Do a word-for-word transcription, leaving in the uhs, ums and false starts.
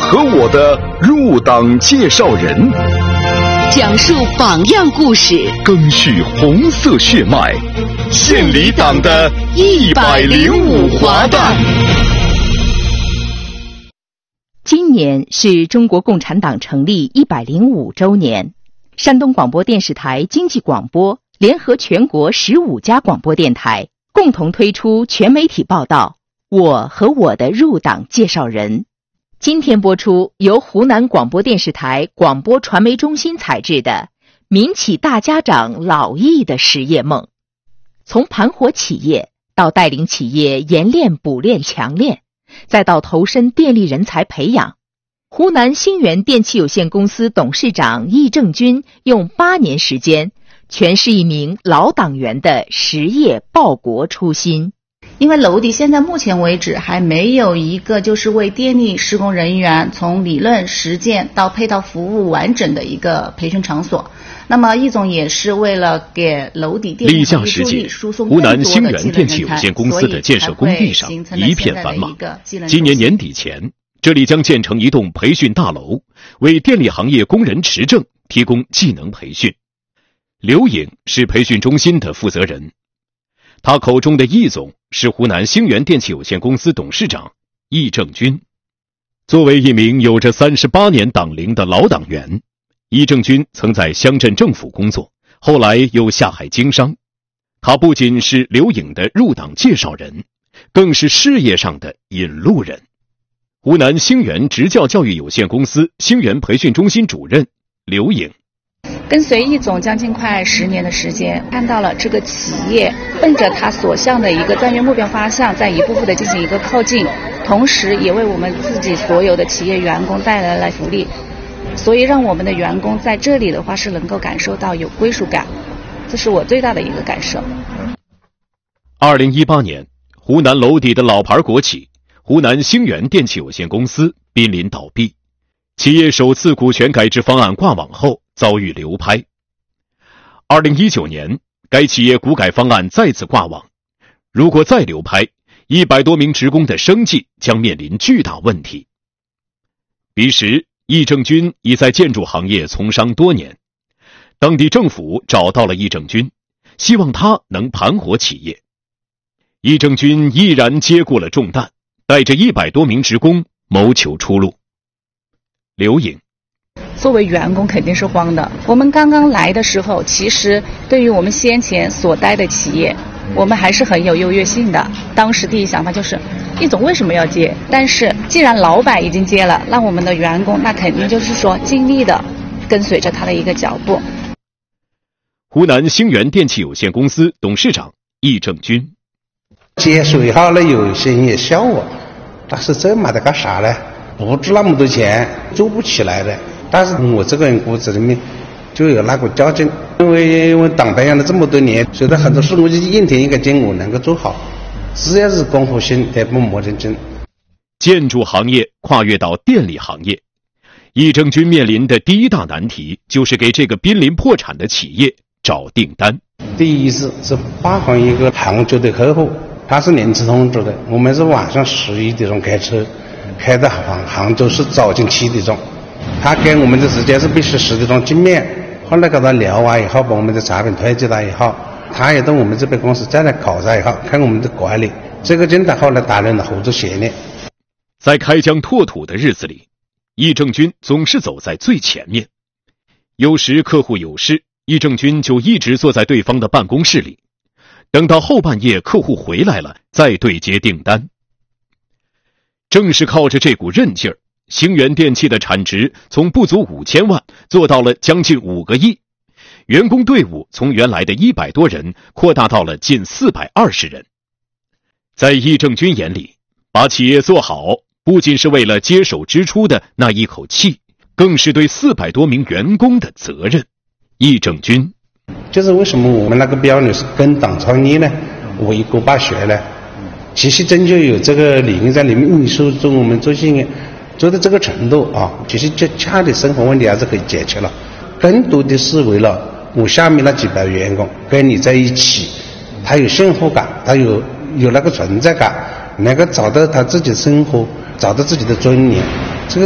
和我的入党介绍人， 讲述榜样故事， 赓续红色血脉，献礼党的一百零五华诞。 今年是中国共产党成立一百零五周年，山东广播电视台经济广播联合全国十五家广播电台，共同推出全媒体报道《我和我的入党介绍人》。今天播出由湖南广播电视台广播传媒中心采制的《民企大家长老易的实业梦》，从盘活企业到带领企业研练补练强练，再到投身电力人才培养，湖南星源电器有限公司董事长易正军用八年时间诠释一名老党员的实业报国初心。 因为娄底现在目前为止还没有一个就是为电力施工人员从理论实践到配套服务完整的一个培训场所。那么易总也是为了给娄底电力行业助力输送更多的技能人才， 湖南星源电器有限公司的建设工地上一片繁忙。今年年底前，这里将建成一栋培训大楼，为电力行业工人持证提供技能培训。刘颖是培训中心的负责人，他口中的易总是湖南星源电器有限公司董事长易正军。作为一名有着三十八年党龄的老党员，易正军曾在乡镇政府工作，后来又下海经商。他不仅是刘颖的入党介绍人，更是事业上的引路人。湖南星源职教教育有限公司星源培训中心主任刘颖， 跟随易总将近快十年的时间，看到了这个企业奔着他所向的一个战略目标方向，在一步步的进行一个靠近，同时也为我们自己所有的企业员工带来了福利，所以让我们的员工在这里的话是能够感受到有归属感，这是我最大的一个感受。 二零一八年，湖南娄底的老牌国企湖南星源电器有限公司濒临倒闭，企业首次股权改制方案挂网后遭遇流拍。二零一九年，该企业股改方案再次挂网，如果再流拍，一百多名职工的生计将面临巨大问题。彼时，易正军已在建筑行业从商多年，当地政府找到了易正军，希望他能盘活企业。易正军毅然接过了重担，带着一百多名职工谋求出路。刘颖， 作为员工肯定是慌的。我们刚刚来的时候，其实对于我们先前所待的企业，我们还是很有优越性的。当时第一想法就是，易总为什么要接？但是既然老板已经接了，那我们的员工那肯定就是说尽力的跟随着他的一个脚步。 湖南星源电器有限公司董事长易正军， 接水好了，有些人也笑我，但是这没得干啥呢？不值那么多钱，做不起来的。但是我这个人骨子里面就有那个较劲，因为我党培养了这么多年，所以很多事我就一天一个劲我能够做好，只要是功夫心也不磨认真。 建筑行业跨越到电力行业，易正军面临的第一大难题就是给这个濒临破产的企业找订单。 第一次是拜访一个杭州的客户，他是临时通知的，我们是晚上十一点钟开车开到杭杭州是早晨七点钟，他跟我们的时间是必须十点钟见面。后来跟他聊完以后，把我们的产品推荐他以后，他也到我们这边公司再来考察以后，看我们的管理，这个真的后来达成了合作协议。 在开疆拓土的日子里，易正军总是走在最前面。有时客户有事，易正军就一直坐在对方的办公室里，等到后半夜客户回来了，再对接订单。正是靠着这股韧劲儿，星源电器的产值从不足五千万做到了将近五个亿，员工队伍从原来的一百多人扩大到了近四百二十人。在易正军眼里，把企业做好不仅是为了接手支出的那一口气，更是对四百多名员工的责任。易正军， 就是为什么我们那个标语是跟党创业呢？为国办学呢？其实真就有这个理念在里面。你说中我们做事业做到这个程度啊，其实这家里生活问题还是可以解决了。更多的是为了我下面那几百员工跟你在一起，他有幸福感，他有有那个存在感，能够找到他自己的生活，找到自己的尊严。